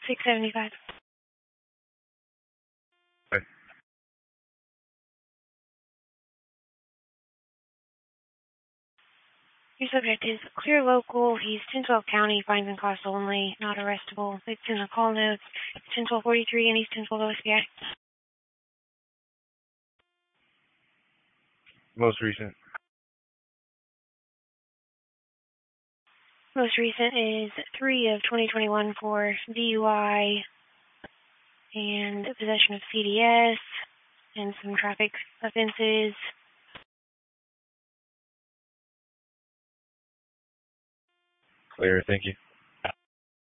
675. Okay. Your subject is clear local. He's 1012 County, fines and costs only, not arrestable. It's in the call notes. 101243 and East 1012 OSPI. Most recent. Most recent is 3 of 2021 for DUI and possession of CDS and some traffic offenses. Clear, thank you.